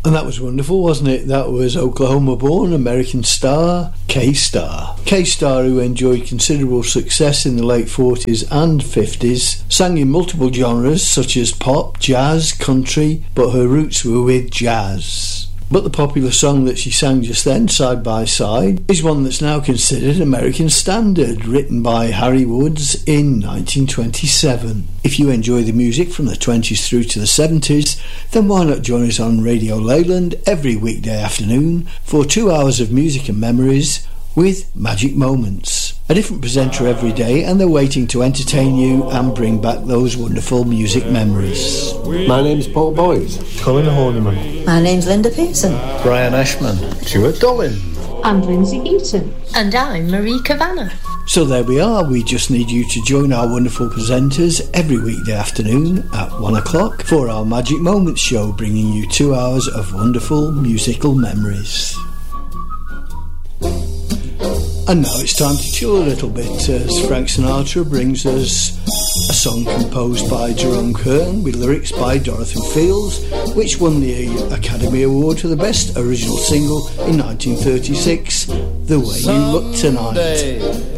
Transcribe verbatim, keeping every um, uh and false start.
And that was wonderful, wasn't it? That was Oklahoma-born American star K-Star. K-Star, who enjoyed considerable success in the late forties and fifties, sang in multiple genres such as pop, jazz, country, but her roots were with jazz. But the popular song that she sang just then, Side by Side, is one that's now considered American standard, written by Harry Woods in nineteen twenty-seven. If you enjoy the music from the twenties through to the seventies, then why not join us on Radio Leyland every weekday afternoon for two hours of music and memories with Magic Moments. A different presenter every day, and they're waiting to entertain you and bring back those wonderful music memories. My name's Paul Boyes. Colin Horniman. My name's Linda Pearson. Brian Ashman. Stuart Dolan. I'm Lindsay Eaton. And I'm Marie Kavanagh. So there we are. We just need you to join our wonderful presenters every weekday afternoon at one o'clock for our Magic Moments show, bringing you two hours of wonderful musical memories. And now it's time to chill a little bit as Frank Sinatra brings us a song composed by Jerome Kern with lyrics by Dorothy Fields, which won the Academy Award for the Best Original Single in nineteen thirty-six, The Way You Look Tonight.